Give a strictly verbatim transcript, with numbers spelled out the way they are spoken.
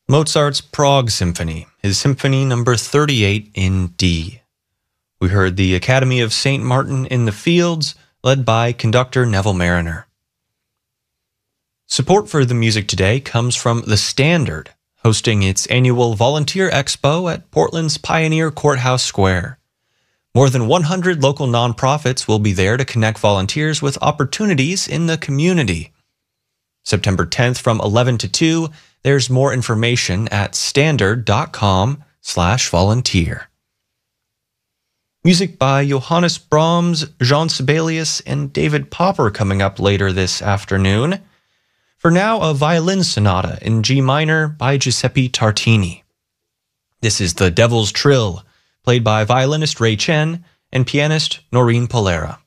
Mozart's Prague Symphony, his Symphony number thirty-eight in D. We heard the Academy of Saint Martin in the Fields, led by conductor Neville Mariner. Support for the music today comes from The Standard, hosting its annual Volunteer Expo at Portland's Pioneer Courthouse Square. More than one hundred local nonprofits will be there to connect volunteers with opportunities in the community. September tenth from eleven to two, there's more information at standard.com slash volunteer. Music by Johannes Brahms, Jean Sibelius, and David Popper coming up later this afternoon. For now, a violin sonata in G minor by Giuseppe Tartini. This is The Devil's Trill, played by violinist Ray Chen and pianist Noreen Polera.